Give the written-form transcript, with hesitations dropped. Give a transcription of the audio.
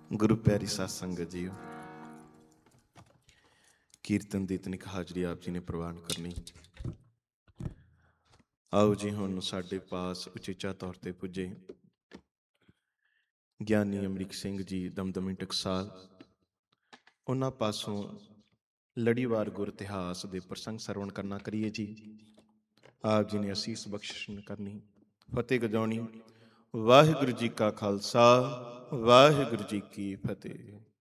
ਗੁਰੂ ਪਿਆਰੀ ਸਾਧ ਸੰਗਤ ਜੀਓ, ਕੀਰਤਨ ਦੀ ਤਨਿਕ ਹਾਜ਼ਰੀ ਆਪ ਜੀ ਨੇ ਪ੍ਰਵਾਨ ਕਰਨੀ। ਆਓ ਜੀ, ਹੁਣ ਸਾਡੇ ਪਾਸ ਉਚੇਚਾ ਤੌਰ ਤੇ ਪੁੱਜੇ ਗਿਆਨੀ ਅਮਰੀਕ ਸਿੰਘ ਜੀ ਦਮਦਮੀ ਟਕਸਾਲ, ਉਹਨਾਂ ਪਾਸੋਂ ਲੜੀਵਾਰ ਗੁਰ ਇਤਿਹਾਸ ਦੇ ਪ੍ਰਸੰਗ ਸਰਵਣ ਕਰਨਾ ਕਰੀਏ ਜੀ। ਆਪ ਜੀ ਨੇ ਅਸੀਸ ਬਖਸ਼ਿਸ਼ ਕਰਨੀ, ਫਤਿਹ ਗਜਾਉਣੀ। ਵਾਹਿਗੁਰੂ ਜੀ ਕਾ ਖਾਲਸਾ, ਵਾਹਿਗੁਰੂ ਜੀ ਕੀ ਫਤਿਹ।